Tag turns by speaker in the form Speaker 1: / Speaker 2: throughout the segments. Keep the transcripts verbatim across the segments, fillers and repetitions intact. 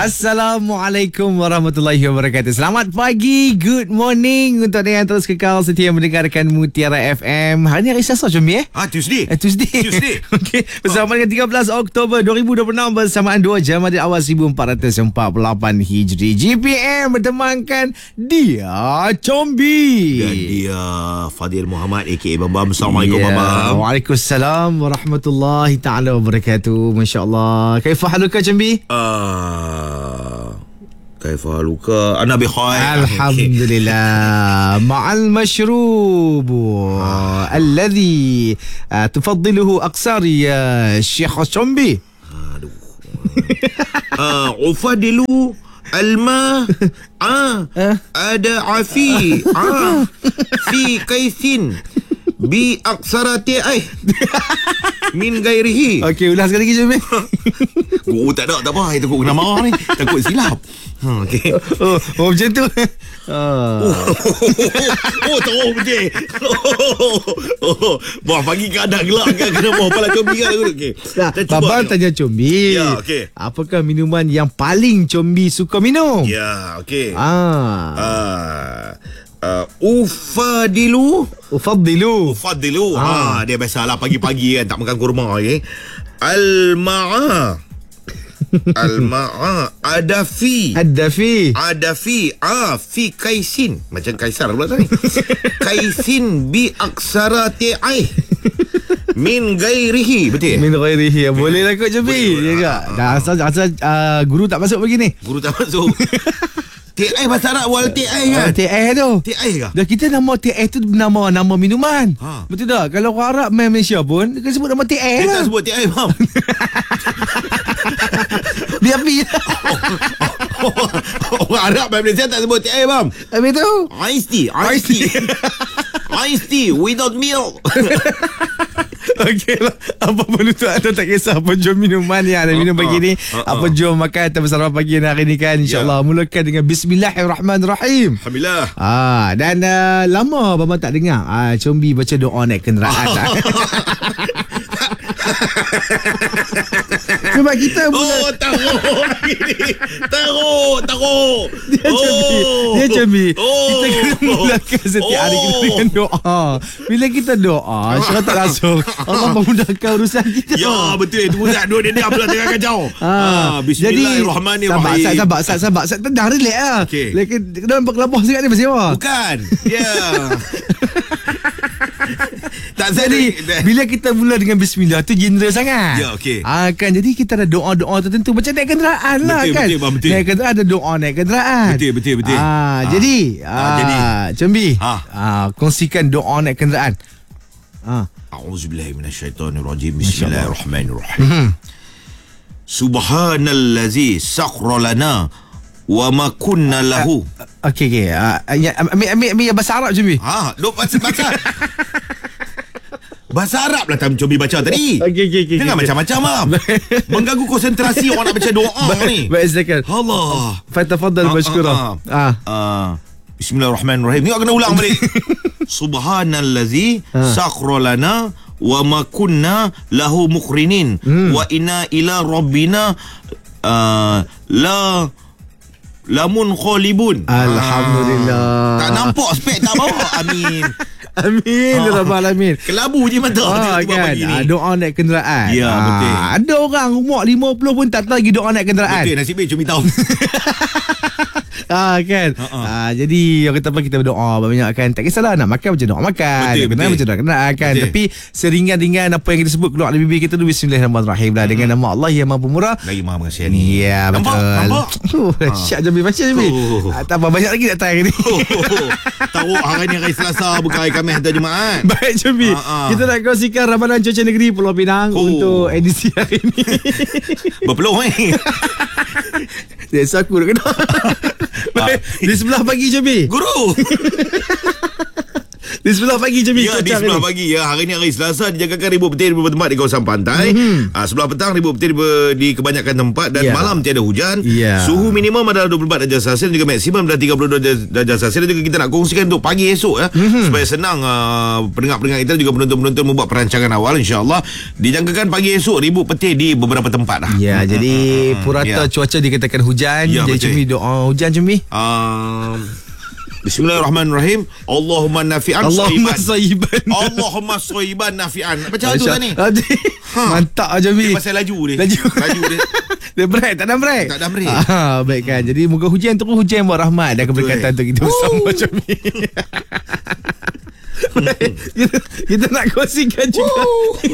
Speaker 1: Assalamualaikum warahmatullahi wabarakatuh. Selamat pagi, good morning untuk anda yang terus kekal setia mendengarkan Mutiara F M. Hari ni hari Selasa Jombi eh?
Speaker 2: Ah, Tuesday.
Speaker 1: Eh, Tuesday.
Speaker 2: Tuesday.
Speaker 1: Okey, bersama dengan tiga belas Oktober dua ribu dua puluh enam bersamaan dua Jamadil Awal seribu empat ratus empat puluh lapan Hijri. G P M bertemankan dia Combi
Speaker 2: Dan dia Fadil Muhammad aka Bam Bam. Assalamualaikum
Speaker 1: yeah.
Speaker 2: Bam.
Speaker 1: Waalaikumsalam warahmatullahi taala wabarakatuh. Masya-Allah. Kaifa haluka Combi?
Speaker 2: Ah, kaifa haluka? Ana bi khair.
Speaker 1: Alhamdulillah. Ma'al mashrub alladhi tufaddiluhu aqsari ya Syekh Combi.
Speaker 2: Aduh. Ah, ufadilu alma ah ada afi ah fi kaisin bi aksarati ai min gairihi.
Speaker 1: Okey, ulas sekali lagi Combi.
Speaker 2: Oh, tak ada, tak apa. Saya takut kena marah ni. Takut silap. Ha, okey.
Speaker 1: Oh, oh macam tu. Ah.
Speaker 2: Oh, oh, teruk betul. Oh, wah, pagi keadaan gelap kan. Kena bawa kepala Combi kan. Okey.
Speaker 1: Babang tanya Combi.
Speaker 2: Ya, okey.
Speaker 1: Apakah minuman yang paling Combi suka minum?
Speaker 2: Ya, okey.
Speaker 1: Ah.
Speaker 2: Ah. Uh, ufadilu
Speaker 1: Ufaddilu.
Speaker 2: Ufadilu
Speaker 1: Ah.
Speaker 2: ha, dia biasalah pagi-pagi kan tak makan kurma okay? Al-ma'a Al-ma'a Ada fi
Speaker 1: Ada fi.
Speaker 2: Ada fi ah, fi kaisin. Macam kaisar pula tadi. Kaisin bi aksara ti'ai min gairihi. Betul?
Speaker 1: Min ghairihi. Boleh lah kot Combi. Ya tak? Dah asal, asal uh, guru tak masuk pagi ni.
Speaker 2: Guru tak masuk. T I bahasa Arab wal T I kan?
Speaker 1: Uh, T I tu.
Speaker 2: T I ke?
Speaker 1: Dah kita nama T I tu nama nama minuman.
Speaker 2: Ha.
Speaker 1: Betul tak? Kalau orang Arab main Malaysia pun dia sebut nama T I
Speaker 2: Dia
Speaker 1: lah.
Speaker 2: tak sebut T I, faham?
Speaker 1: Dia api.
Speaker 2: Orang Arab main Malaysia tak sebut T I, faham?
Speaker 1: Habis tu
Speaker 2: Iced tea. Iced tea. Iced tea without milk.
Speaker 1: okey lah. Apa pun itu anda tak kisah apa jom minuman yang anda minum
Speaker 2: uh,
Speaker 1: pagi ni.
Speaker 2: uh, uh,
Speaker 1: Apa jom makan atau bersarapan pagi hari ni kan. InsyaAllah yeah. Mulakan dengan Bismillahirrahmanirrahim.
Speaker 2: Alhamdulillah.
Speaker 1: Ah, dan uh, lama Bama tak dengar ah, Combi baca doa naik kenderaan. Sebab kita mula,
Speaker 2: Oh, teruk lagi ni. Teruk, teruk.
Speaker 1: Dia Combi. Dia Combi.
Speaker 2: Oh.
Speaker 1: Kita kena mulakan setiap hari kita dengan doa. Bila kita doa, syarat tak langsung Allah memudahkan urusan kita.
Speaker 2: Ya, betul. Itu pusat dua dia pula tengah kacau.
Speaker 1: Ha.
Speaker 2: Ah, Bismillahirrahmanirrahim.
Speaker 1: Sabar, sabar, sabar, sabar. Sabar, dah relax lah.
Speaker 2: Okey.
Speaker 1: Lagi kena nampak kelabah sangat ni Mas Yawa.
Speaker 2: Bukan. Ya. Tak
Speaker 1: Jadi
Speaker 2: jadi.
Speaker 1: bila kita mula dengan bismillah tu general sangat.
Speaker 2: Ya, okey.
Speaker 1: Ah kan, jadi kita ada doa-doa tertentu macam naik kenderaan lah
Speaker 2: Betul,
Speaker 1: kan.
Speaker 2: betul, bang, betul.
Speaker 1: Naik kenderaan ada doa naik kenderaan.
Speaker 2: Betul, betul, betul.
Speaker 1: Ah,
Speaker 2: Ah.
Speaker 1: jadi
Speaker 2: Ah,
Speaker 1: ah,
Speaker 2: jadi.
Speaker 1: Combi.
Speaker 2: Ah.
Speaker 1: Ah, kongsikan doa naik kenderaan. Ah.
Speaker 2: A'udzubillahi minasyaitonirrajim. Bismillahirrahmanirrahim. Subhanallazi sakhkhara lana wa ma kunna lahu.
Speaker 1: Okey okey. Ah, ya, ambil ambil ambil yang bahasa Arab Combi.
Speaker 2: Ha, duk bahasa bahasa. Bahasa Arab lah Tam Combi baca tadi.
Speaker 1: Okey okey okey.
Speaker 2: Jangan macam-macam mam. Mengganggu konsentrasi orang nak baca doa ni.
Speaker 1: Baik silakan.
Speaker 2: Allah.
Speaker 1: Fatafadhal
Speaker 2: Ah,
Speaker 1: mashkura.
Speaker 2: ah,
Speaker 1: Ah.
Speaker 2: Ah, Bismillahirrahmanirrahim. Tengok kena ulang balik. Subhanallazi sakhkhara lana wa ma kunna lahu muqrinin wa inna ila rabbina uh, la lamun khalibun.
Speaker 1: Alhamdulillah.
Speaker 2: Tak nampak spek tak bawa. Amin.
Speaker 1: Amin ya rabbal alamin.
Speaker 2: Kelabu je mata
Speaker 1: Ah,
Speaker 2: tengok
Speaker 1: kan
Speaker 2: pagi ni.
Speaker 1: ah, doa naik kenderaan.
Speaker 2: Ya,
Speaker 1: Ah,
Speaker 2: betul.
Speaker 1: ada orang umur lima puluh pun tak tahu lagi doa naik kenderaan.
Speaker 2: Betul, nasib baik Cumi tahu.
Speaker 1: Ah kan.
Speaker 2: Ha, ha.
Speaker 1: Ah, jadi orang kata apa, kita berdoa banyak kan. Tak kisahlah nak makan macam doa makan.
Speaker 2: Betul,
Speaker 1: Nak kenal
Speaker 2: betul.
Speaker 1: macam doa kenal kan.
Speaker 2: Betul.
Speaker 1: Tapi seringan-ringan apa yang kita sebut keluar dari bibir kita tu Bismillahirrahmanirrahim lah. Dengan nama Allah yang Maha Pemurah.
Speaker 2: Lagi maha mengasihi ni.
Speaker 1: Ya,
Speaker 2: Nampak?
Speaker 1: betul.
Speaker 2: Nampak?
Speaker 1: Oh, syak Jambi macam Jambi.
Speaker 2: Oh.
Speaker 1: Ah, tak apa, banyak lagi nak try hari ni.
Speaker 2: Oh, oh, oh. Tahu hari ni hari Selasa bukan hari Khamis atau Jumaat.
Speaker 1: Baik Jambi.
Speaker 2: Ah, ah.
Speaker 1: Kita nak kongsikan ramalan cuaca negeri Pulau Pinang
Speaker 2: Oh.
Speaker 1: untuk edisi hari ni.
Speaker 2: Berpeluh ni.
Speaker 1: Dia aku nak kena. Baik, di sebelah pagi Jambi.
Speaker 2: Guru.
Speaker 1: Di sebelah pagi Cumi.
Speaker 2: Ya, di sebelah pagi ya. Hari ni hari Selasa dijangkakan ribut petir di beberapa tempat di kawasan pantai. Mm-hmm. Uh, sebelah petang ribut petir di, di kebanyakan tempat dan yeah. malam tiada hujan. Yeah. Suhu minimum adalah dua puluh empat darjah Celsius dan juga maksimum adalah tiga puluh dua darjah Celsius. Dan juga kita nak kongsikan untuk pagi esok ya. Mm-hmm. Supaya senang uh, pendengar-pendengar kita juga penonton-penonton membuat perancangan awal, insya-Allah. Dijangkakan pagi esok ribut petir di beberapa tempat lah.
Speaker 1: Ya, mm-hmm. jadi purata yeah. cuaca dikatakan hujan.
Speaker 2: Ya,
Speaker 1: jadi Cumi doa hujan Cumi.
Speaker 2: Um, Bismillahirrahmanirrahim. Allahumma nafi'an
Speaker 1: Allahumma sayyiban.
Speaker 2: Allahumma sayyiban nafi'an. Macam tu tadi.
Speaker 1: Ha. Mantap aja Mi.
Speaker 2: Pasal laju dia.
Speaker 1: Laju.
Speaker 2: Laju dia.
Speaker 1: Dia break, tak ada break.
Speaker 2: Tak ada break.
Speaker 1: Ah, baik kan. Jadi moga hujan terus hujan buat rahmat dan keberkatan untuk kita bersama macam ni. kita, kita nak kongsikan juga.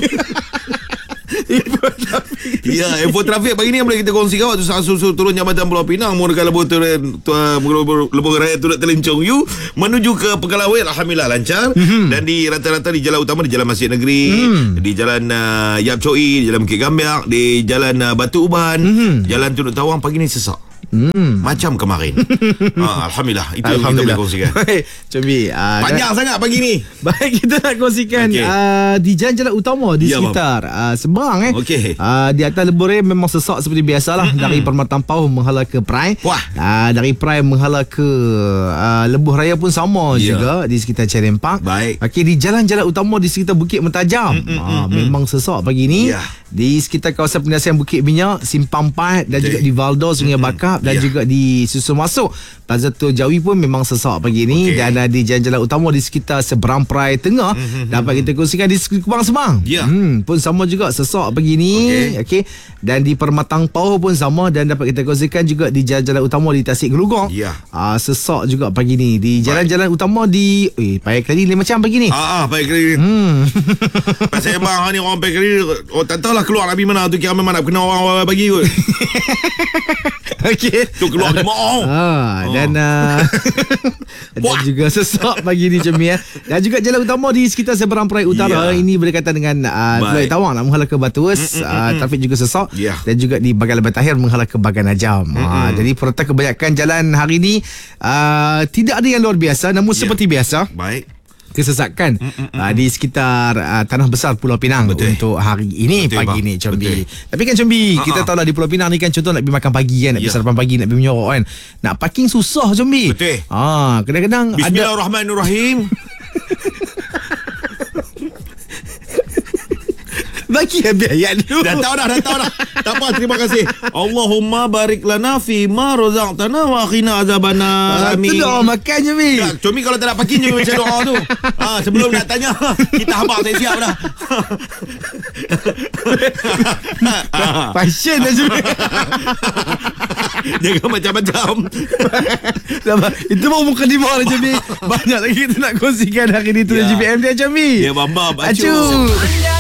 Speaker 1: Info trafik.
Speaker 2: Ya, info trafik pagi ni yang boleh kita kongsikan waktu saat susu turun Jambatan Pulau Pinang menggunakan lebuh lebuh raya Turut Telencong U menuju ke Pekalawet, alhamdulillah lancar. Mm-hmm. Dan di rata-rata di jalan utama, di Jalan Masjid Negeri, mm. di Jalan uh, Yap Choi, di Jalan Bukit Gambiak, di Jalan uh, Batu Uban, mm-hmm. Jalan Tunduk Tawang pagi ni sesak. Hmm. Macam kemarin. ha, Alhamdulillah. Itu yang kita boleh kongsikan.
Speaker 1: Baik, Cumi, uh,
Speaker 2: panjang dan, sangat pagi ni.
Speaker 1: Baik, kita nak kongsikan okay. uh, di jalan-jalan utama di ya, sekitar uh, Seberang eh.
Speaker 2: Okay.
Speaker 1: Uh, di atas Lebore memang sesak seperti biasalah. Mm-hmm. Dari Permatang Pauh menghala ke Prai. Wah. Uh, dari Prai menghala ke uh, Lebuh Raya pun sama yeah. juga di sekitar Cerempak.
Speaker 2: Baik.
Speaker 1: Okey, di jalan-jalan utama di sekitar Bukit Mentajam. Mm-hmm. Uh, memang sesak pagi ni. Yeah. Di sekitar kawasan penyelesaian Bukit Minyak, Simpang Pat dan okay. juga di Valdo Sungai mm-hmm. Bakap dan yeah. juga di Susu Masuk Plaza Tua Jawi pun memang sesak pagi ni. Okay. Dan uh, di jalan-jalan utama di sekitar Seberang Prai Tengah mm-hmm. dapat kita kongsikan di Kubang Semang yeah. hmm, pun sama juga sesak pagi ni. Okay. Okay. Dan di Permatang Pauh pun sama dan dapat kita kongsikan juga di jalan-jalan utama di Tasik Gelugong yeah. uh, sesak juga pagi ni. Di jalan-jalan utama di eh Paya Keladi ni macam pagi ni.
Speaker 2: Ah, ah Paya Keladi. Hmm. Pasal bang ni orang Paya Keladi, oh tak tahulah keluar Nabi mana tu, kira memang nak kena orang-orang bagi kot.
Speaker 1: Okey.
Speaker 2: Tu keluar jemaah.
Speaker 1: Ha, oh. dan uh, dan juga sesak pagi ni Cumi ya. Dan juga jalan utama di sekitar Seberang Prai Utara yeah. ini berdekatan dengan uh, Pulau Tawang nak menghala ke Batuus, uh, trafik juga sesak yeah. dan juga di Bagan Lebat Tahir menghala ke Bagan Najam. Ha, jadi perata kebanyakan jalan hari ni uh, tidak ada yang luar biasa, namun yeah. seperti biasa.
Speaker 2: Baik.
Speaker 1: Kesesakan uh, di sekitar uh, Tanah Besar Pulau Pinang. Betul. Untuk hari ini. Betul, pagi bang. Ni Combi. Tapi kan Combi, uh-huh. kita tahu lah di Pulau Pinang ni kan, contoh nak pergi makan pagi kan, nak pergi yeah. sarapan pagi, nak pergi menyorok kan, nak parking susah Combi.
Speaker 2: Betul.
Speaker 1: Ah, kadang-kadang
Speaker 2: Bismillahirrahmanirrahim.
Speaker 1: Bagi habis ayat dulu.
Speaker 2: Dah tahu dah, dah tahu dah. Tak apa, terima kasih. Allahumma barik lana fi ma razaqtana wa qina azabana.
Speaker 1: Amin. Itu doa makan je Mi.
Speaker 2: Ya, Cumi kalau tak nak pakai je macam doa tu. Ha, sebelum nak tanya, kita habaq saya siap dah.
Speaker 1: Passion dah Cumi.
Speaker 2: Jangan macam-macam.
Speaker 1: Itu baru muka di bawah lah Cumi. Banyak lagi kita nak kongsikan hari ni tu yeah. G P M dia Cumi.
Speaker 2: Ya, bamba bacu.
Speaker 1: Acu.